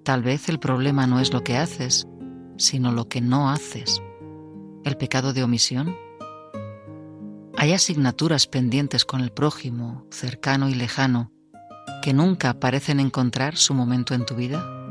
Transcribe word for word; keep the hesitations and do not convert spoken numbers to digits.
Tal vez el problema no es lo que haces, sino lo que no haces. ¿El pecado de omisión? ¿Hay asignaturas pendientes con el prójimo, cercano y lejano, que nunca parecen encontrar su momento en tu vida?